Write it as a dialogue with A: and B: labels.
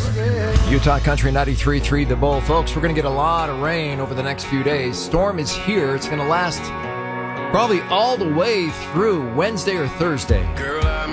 A: Utah Country 93.3 The Bull. Folks, we're going to get a lot of rain over the next few days. Storm is here. It's going to last probably all the way through Wednesday or Thursday.